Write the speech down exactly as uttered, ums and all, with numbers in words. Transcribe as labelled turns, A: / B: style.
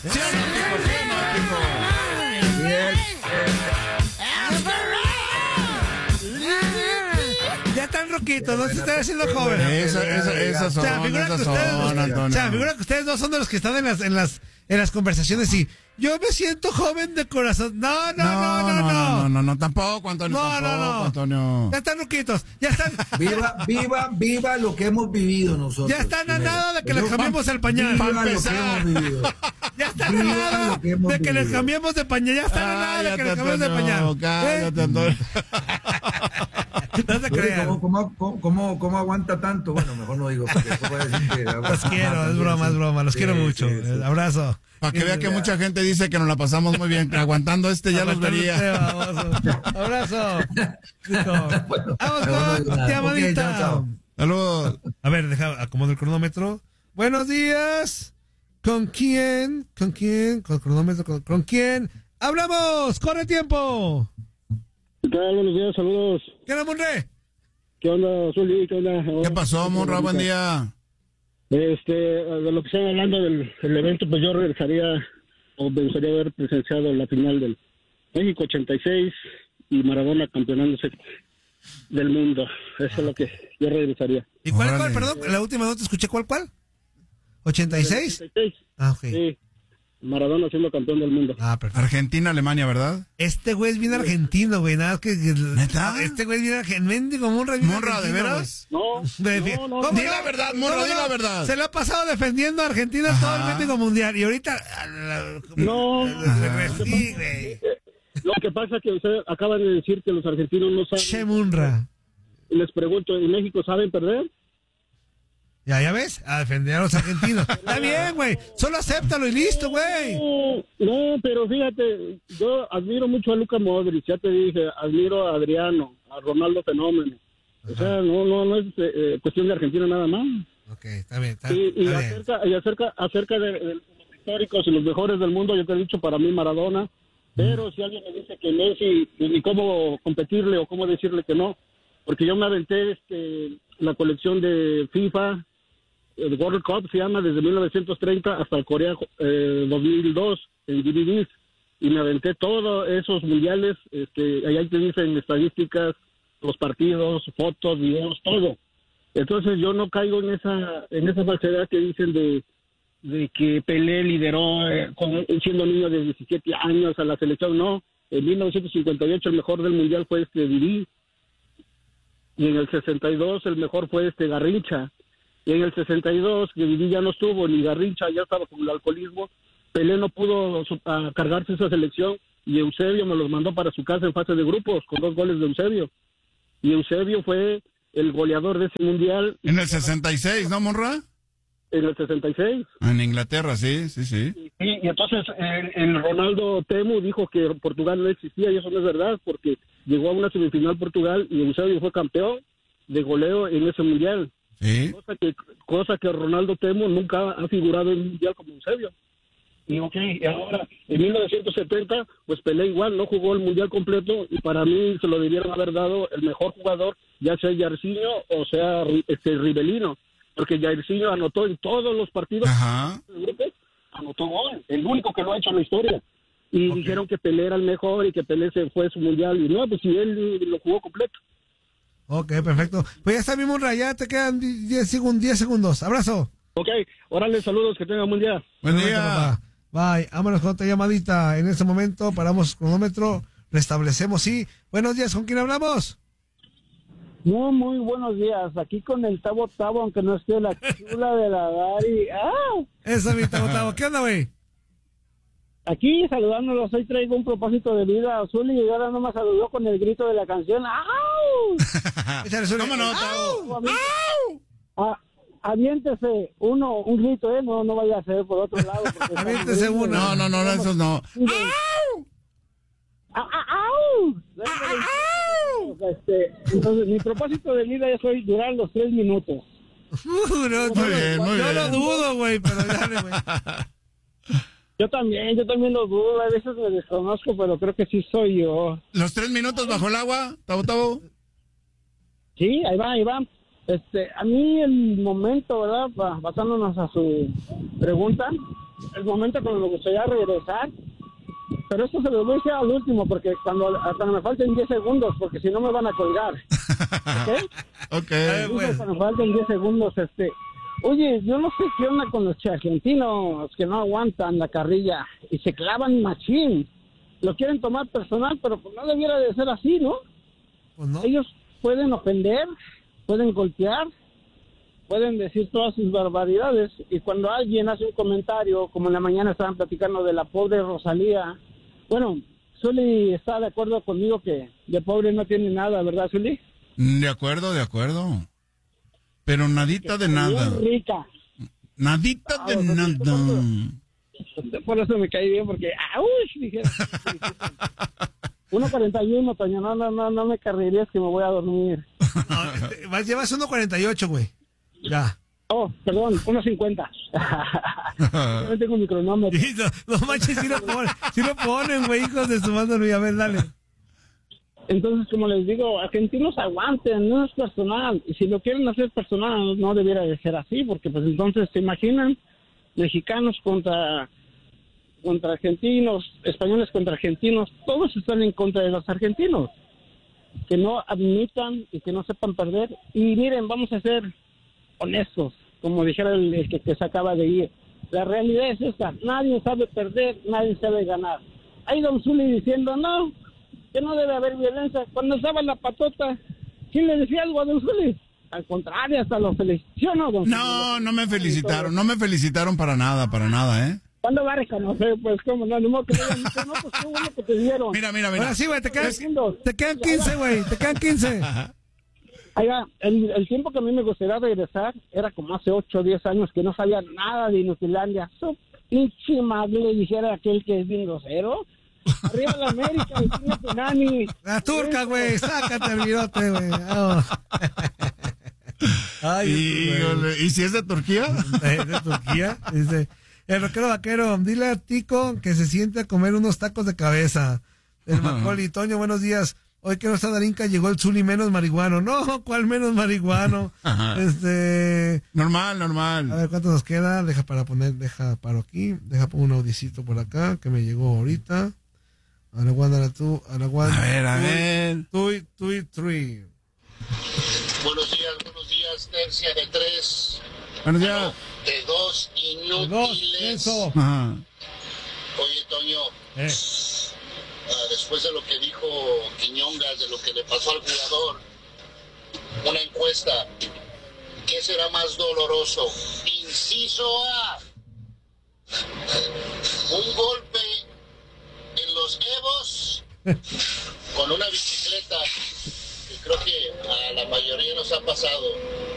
A: ¿Sí o no, Tico? ¿Sí o no, Tico?
B: Bien.
C: Ya están roquitos, no se están haciendo jóvenes.
A: Esa, esa, esas son,
C: O sea, figura que
A: esas
C: ustedes,
A: son, Antonio.
C: o sea, figura que ustedes no son de los que están en las, en las, en las conversaciones y yo me siento joven de corazón. No, no, no, no, no.
A: No, no, no, no, tampoco, Antonio,
C: No,
A: tampoco,
C: no, no.
A: Antonio.
C: Ya están roquitos, ya están.
B: Viva, viva, viva lo que hemos vivido nosotros.
C: Ya están a
B: primero.
C: nada de que les cambiemos el pañal.
B: Viva
C: Para
B: lo que
C: empezar.
B: hemos vivido.
C: Ya están a
B: Viva
C: nada
B: lo que hemos
C: de que les
B: vivido.
C: cambiemos de pañal. Ya están a nada de que les cambiemos de pañal.
A: Cállate,
C: ¿Eh?
A: Antonio.
C: No se
B: Oye,
C: crean.
B: ¿Cómo, cómo, cómo, cómo, cómo aguanta tanto? Bueno, mejor no digo. Porque después voy a decir que
C: Los quiero, es broma, es broma. Los
B: Sí,
C: quiero mucho.
B: sí, sí.
C: Abrazo.
A: Para que vea que mucha gente dice que nos la pasamos muy bien. Aguantando este ya los vería.
C: Abrazo. Rico.
B: Bueno,
C: Vamos
B: mejor no digo
C: con
B: nada.
C: llamadita.
B: Ok, chao, chao.
A: Saludos.
C: A ver, deja, acomodo el cronómetro. Buenos días. ¿Con quién? ¿Con quién? Con el cronómetro. ¿Con, con quién? ¡Hablamos! ¡Corre tiempo!
D: ¿Qué tal? Buenos días, saludos.
C: ¿Qué onda, Monre?
D: ¿Qué onda, Zuli? ¿Qué onda?
A: ¿Qué pasó, Monra? Buen día.
D: Este, de lo que están hablando del, del evento, pues yo regresaría, o me gustaría haber presenciado la final del México ochenta y seis y Maradona campeonándose del mundo. Eso es lo que yo regresaría.
C: ¿Y cuál,
A: Órale.
C: cuál? Perdón, la última no te escuché. ¿Cuál, cuál? ¿ochenta y seis?
D: ochenta y seis,
C: Ah, ok.
D: sí. Maradona siendo campeón del mundo.
C: Ah, perfecto.
A: Argentina, Alemania, ¿verdad?
C: Este güey es bien argentino, güey. Nada que. que-
A: ¿Neta?
C: Este güey es bien argentino. Mendigo Monra. es bien
A: Monra, ¿de
C: argentino,
A: veras?
D: No,
C: güey.
D: no, no.
C: ¿Cómo
A: Di la verdad, Monra, di la verdad.
C: Se lo ha pasado defendiendo a Argentina en todo el
A: Ajá.
C: mendigo mundial. Y ahorita.
D: No.
C: Sí, güey.
D: Lo que pasa es que ustedes acaban de decir que los argentinos no
C: Che
D: saben.
C: Munra.
D: Y les pregunto, ¿en México saben perder?
C: Ya, ya ves, a defender a los argentinos. Está bien, güey. Solo acéptalo y listo, güey.
D: No, no, pero fíjate, yo admiro mucho a Luka Modric, ya te dije, admiro a Adriano, a Ronaldo Fenómeno. O sea, no, no, no es eh, cuestión de Argentina nada más.
C: Ok, está bien, está,
D: Y, y
C: está bien.
D: acerca, y acerca, acerca de, de los históricos y los mejores del mundo, yo te he dicho para mí Maradona, pero si alguien me dice que Messi, ni cómo competirle o cómo decirle que no, porque yo me aventé este, la colección de FIFA, el World Cup se llama desde mil novecientos treinta hasta el Corea eh, dos mil dos en D V Ds y me aventé todos esos mundiales, este, ahí te dicen estadísticas, los partidos, fotos, videos, todo. Entonces yo no caigo en esa en esa falsedad que dicen de, de que Pelé lideró eh, con, siendo niño de diecisiete años a la selección. No, en mil novecientos cincuenta y ocho el mejor del mundial fue este Didi y en el sesenta y dos el mejor fue este Garrincha. Y en el sesenta y dos, que Didi ya no estuvo, ni Garrincha, ya estaba con el alcoholismo, Pelé no pudo uh, cargarse esa selección y Eusebio me los mandó para su casa en fase de grupos con dos goles de Eusebio. Y Eusebio fue el goleador de ese mundial.
A: En el sesenta y seis, ¿no, Monra?
D: En el sesenta y seis.
A: En Inglaterra, sí, sí, sí.
D: Y, y entonces el, el Ronaldo Temu dijo que Portugal no existía y eso no es verdad porque llegó a una semifinal Portugal y Eusebio fue campeón de goleo en ese mundial.
A: Sí.
D: Cosa que, cosa que Ronaldo Temo nunca ha figurado en un mundial como Eusebio. Y ok, y ahora, en mil novecientos setenta, pues Pelé igual no jugó el mundial completo y para mí se lo debieron haber dado el mejor jugador, ya sea Jairzinho o sea este Rivelino, porque Jairzinho anotó en todos los partidos,
A: Ajá.
D: anotó gol, el único que lo ha hecho en la historia. Y
A: Okay.
D: dijeron que Pelé era el mejor y que Pelé se fue a su mundial y no, pues si él lo jugó completo.
C: Ok, perfecto. Pues ya está mi Monra, ya te quedan diez segundos. Abrazo.
D: Ok, órale, saludos, que tengan buen día.
A: Buen
C: Perfecto,
A: día.
C: papá. Bye. Vámonos con otra llamadita. En este momento paramos el cronómetro, restablecemos. Sí. Buenos días, ¿con quién hablamos?
E: Muy, muy buenos días. Aquí con el Tabo Tabo, aunque no esté la chula de la Dari. ¡Ah!
C: Esa mi Tabo Tabo. ¿Qué onda, güey?
E: Aquí saludándolos. Hoy traigo un propósito de vida. Azul y ahora no me saludó con el grito de la canción. ¡Au!
C: Échale, suena.
A: ¿Cómo no, Tavo?
E: ¡Au! Ah, aviéntese uno, un grito, ¿eh? No, no vaya a ser por otro lado. porque
C: Aviéntese
E: estamos-
C: uno.
A: No, no, no, no, esos no.
E: ¡Au! ¡Au! Este, entonces, mi propósito de vida es hoy durar los tres minutos.
C: Uh, no,
A: Muy bien, muy
C: yo
A: bien.
C: lo dudo, güey, pero dale, güey.
E: Yo también, yo también lo dudo. A veces me desconozco, pero creo que sí soy yo.
A: ¿Los tres minutos bajo el agua, Tavo Tavo?
E: Sí, ahí va, ahí va. Este, a mí el momento, ¿verdad? Ba- Basándonos a su pregunta, el momento cuando me gustaría regresar. Pero esto se lo voy a decir al último, porque cuando, cuando me falten diez segundos, porque si no me van a colgar. ¿Ok?
A: Ok.
C: Eh, pues.
E: Cuando me falten diez segundos, este... Oye, yo no sé qué onda con los argentinos que no aguantan la carrilla y se clavan machín. Lo quieren tomar personal, pero pues no debiera de ser así, ¿no?
C: Pues no.
E: Ellos pueden ofender, pueden golpear, pueden decir todas sus barbaridades. Y cuando alguien hace un comentario, como en la mañana estaban platicando de la pobre Rosalía, bueno, Zuli está de acuerdo conmigo que de pobre no tiene nada, ¿verdad, Zuli?
A: De acuerdo, de acuerdo. Pero nadita de nada.
E: Bien rica.
A: Nadita
E: Ah,
A: de
E: o sea,
A: nada.
E: Por eso me caí bien, porque ¡ah, uy! Dije, uno cuarenta y uno, Toño, no, no, no, no me carrerías que me voy a dormir.
C: No, este, vas- llevas uno cuarenta y ocho, güey. Ya.
E: Oh, perdón, uno cincuenta. Yo tengo mi cronómetro.
C: Y no, no manches, si lo ponen, sí lo ponen, güey, hijos de su madre. Luis. A ver, dale.
E: Entonces, como les digo, argentinos aguanten, no es personal. Y si lo quieren hacer personal, no debiera de ser así, porque pues entonces, ¿se imaginan? Mexicanos contra, contra argentinos, españoles contra argentinos, todos están en contra de los argentinos. Que no admitan y que no sepan perder. Y miren, vamos a ser honestos, como dijera el, el que, que se acaba de ir. La realidad es esta, nadie sabe perder, nadie sabe ganar. Ahí Don Zuli diciendo, no, que no debe haber violencia. Cuando estaba la patota, ¿quién le decía algo a Don Zuli? Al contrario, hasta lo felicitaron, Don Zuli.
A: No, no me felicitaron, no me felicitaron para nada, para nada, ¿eh?
E: ¿Cuándo va a reconocer? Pues, ¿cómo? No, no, que digan, no, pues qué bueno que te dieron.
A: Mira, mira, mira.
C: Ahora sí, güey, te quedan,
E: Segundos.
C: te quedan quince, güey, te quedan quince.
E: Ahí va, el, el tiempo que a mí me gustaría regresar era como hace ocho o diez años que no sabía nada de Inutilandia. Su pinche madre, le dijera aquel que es bien grosero. Arriba la América, el señor Pinani.
C: La turca, güey, sácate el virote, güey. Oh. Ay,
A: Híjole, ¿y si es de Turquía?
C: de, de Turquía, dice, el rockero vaquero, dile a Tico que se siente a comer unos tacos de cabeza. El Macaulay, Toño, buenos días. Hoy que no está Darinka, llegó el Zuli menos marihuano. No, ¿cuál menos marihuano?
A: Ajá.
C: Este,
A: Normal,
C: a
A: normal.
C: ver, ¿cuánto nos queda? Deja para poner, deja paro aquí, deja poner un audicito por acá, que me llegó ahorita. Araguándala tú, Araguándala.
A: A ver, a ver.
C: Tuy, tuy, tuy.
F: Buenos días, buenos días, tercia de tres,
A: Buenos días.
F: de dos
C: Dos,
F: inútiles.
C: eso.
A: Ajá.
F: Oye, Toño,
C: Eh.
F: ah, después de lo que dijo Quiñongas, de lo que le pasó al jugador, una encuesta, ¿qué será más doloroso? Inciso A, un golpe en los evos con una bicicleta, que creo que a la mayoría nos ha pasado,